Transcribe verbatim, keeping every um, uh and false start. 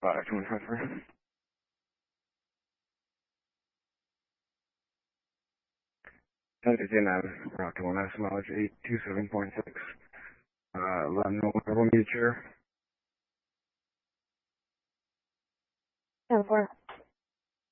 five twenty-five for ten fifty-nine, Route one S, mileage eight two seven point six. Uh, eleven November, meteor. ten four.